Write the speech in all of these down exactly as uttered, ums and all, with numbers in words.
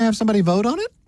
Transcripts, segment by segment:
have somebody vote on it?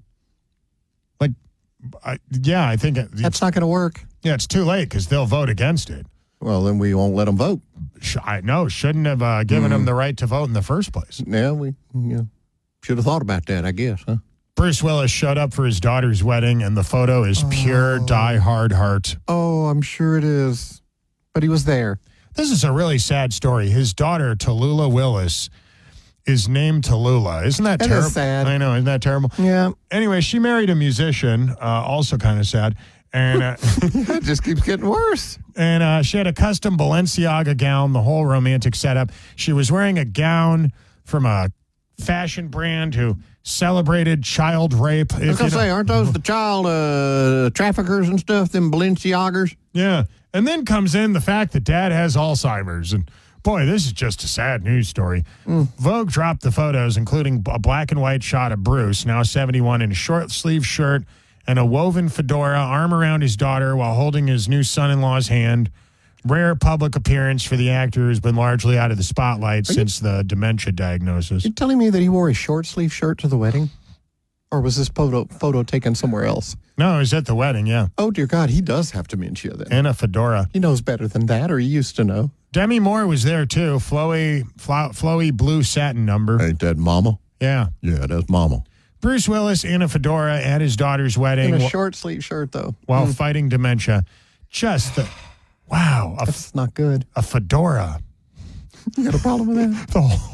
Like, I, yeah, I think it, That's not going to work. Yeah, it's too late because they'll vote against it. Well, then we won't let them vote. Sh- I know, shouldn't have uh, given Mm. them the right to vote in the first place. Yeah, we yeah, should have thought about that, I guess, huh? Bruce Willis showed up for his daughter's wedding, and the photo is pure die-hard heart. Oh, I'm sure it is. But he was there. This is a really sad story. His daughter, Tallulah Willis, is named Tallulah. Isn't that That is terrible? sad. I know, isn't that terrible? Yeah. Anyway, she married a musician, uh, also kind of sad. And uh, It just keeps getting worse. and uh, she had a custom Balenciaga gown, the whole romantic setup. She was wearing a gown from a fashion brand who celebrated child rape. I was going to say, aren't those the child uh, traffickers and stuff, them Balenciagas? Yeah. And then comes in the fact that dad has Alzheimer's. And boy, this is just a sad news story. Mm. Vogue dropped the photos, including a black and white shot of Bruce, now seventy-one, in a short sleeve shirt and a woven fedora, arm around his daughter while holding his new son-in-law's hand. Rare public appearance for the actor who's been largely out of the spotlight Are since you, the dementia diagnosis. You're telling me that he wore a short sleeve shirt to the wedding? Or was this photo photo taken somewhere else? No, he was at the wedding, yeah. Oh, dear God, he does have dementia then. And a fedora. He knows better than that, or he used to know. Demi Moore was there, too. Flowy, flo- flowy blue satin number. Ain't that Mama? Yeah. Yeah, that's Mama. Bruce Willis in a fedora at his daughter's wedding. In a wh- short sleeve shirt, though. While Mm. fighting dementia. Just, the, wow. A, That's not good. a fedora. You got a problem with that? The whole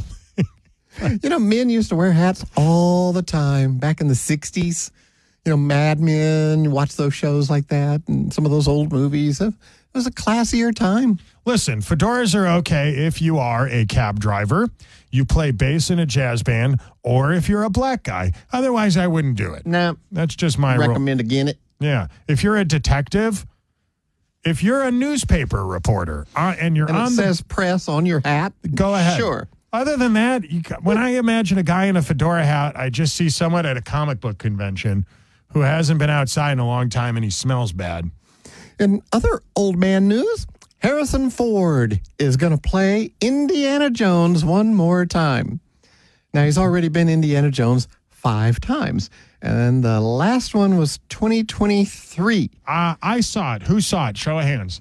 You know, men used to wear hats all the time back in the sixties. You know, Mad Men, you watch those shows like that and some of those old movies. It was a classier time. Listen, fedoras are okay if you are a cab driver, you play bass in a jazz band, or if you're a black guy. Otherwise, I wouldn't do it. Now, That's just my rule. recommend again it. Yeah. If you're a detective, if you're a newspaper reporter, uh, and you're And on it the... says press on your hat. Go ahead. Sure. Other than that, you, when I imagine a guy in a fedora hat, I just see someone at a comic book convention who hasn't been outside in a long time and he smells bad. In other old man news, Harrison Ford is going to play Indiana Jones one more time. Now, he's already been Indiana Jones five times, and the last one was twenty twenty-three. Uh, I saw it. Who saw it? Show of hands.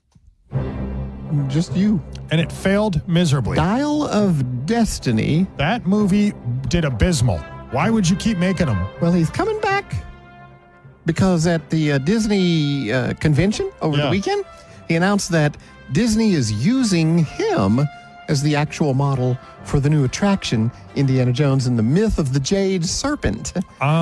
Just you. And it failed miserably. Dial of Destiny. That movie did abysmal. Why would you keep making them? Well, he's coming back because at the uh, Disney uh, convention over Yeah. the weekend, he announced that Disney is using him as the actual model for the new attraction, Indiana Jones and the Myth of the Jade Serpent.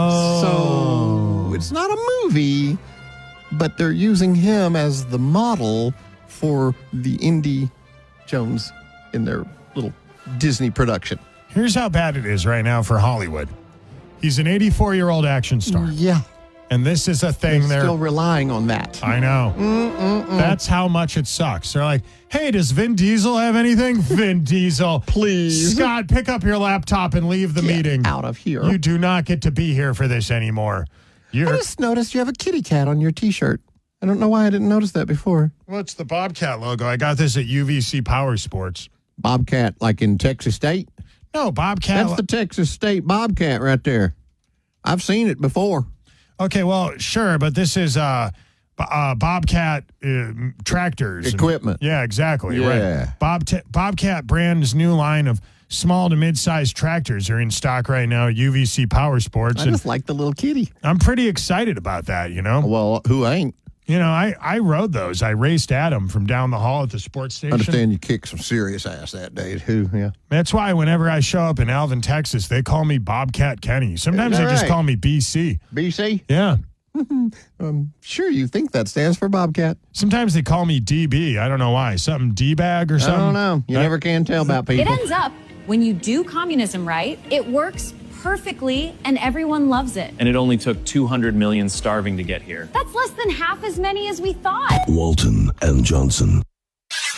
Oh. So it's not a movie, but they're using him as the model for the Indy Jones in their little Disney production. Here's how bad it is right now for Hollywood. He's an eighty-four-year-old action star. Yeah. And this is a thing They're they're... still relying on that. I know. Mm-mm-mm. That's how much it sucks. They're like, hey, does Vin Diesel have anything? Vin Diesel. Please. Scott, pick up your laptop and leave the Get meeting. out of here. You do not get to be here for this anymore. I You're... just noticed you have a kitty cat on your T-shirt. I don't know why I didn't notice that before. What's the Bobcat logo? I got this at U V C Power Sports. Bobcat, like in Texas State? No, Bobcat. That's the Texas State Bobcat right there. I've seen it before. Okay, well, sure, but this is uh, b- uh, Bobcat uh, tractors. and- Equipment. yeah, exactly. Yeah. Right. Bobcat, Bobcat brand's new line of small to mid-sized tractors are in stock right now at U V C Power Sports. I And just like the little kitty. I'm pretty excited about that, you know? Well, who ain't? You know, I, I rode those. I raced Adam from down the hall at the sports station. I understand you kicked some serious ass that day, too. Yeah. That's why whenever I show up in Alvin, Texas, they call me Bobcat Kenny. Sometimes Is they that just right? call me B C. B C? Yeah. I'm sure you think that stands for Bobcat. Sometimes they call me D B. I don't know why. Something D-bag or I something. don't know. You That- never can tell about It people. ends up, when you do communism right, it works perfectly and everyone loves it. And it only took two hundred million starving to get here. That's less than half as many as we thought. Walton and Johnson.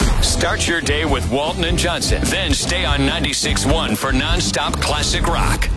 Start your day with Walton and Johnson. Then stay on ninety-six point one for nonstop classic rock.